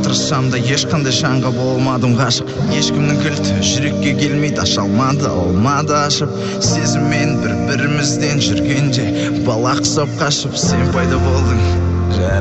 тырыссам да ешқандай шаңға болмадым ғашық. Ешкімнің кілті жүрекке келмейді, аша алмады ашып. Сезіммен бір-бірімізден жүргенде бала құсап қашып, сен пайда болдың.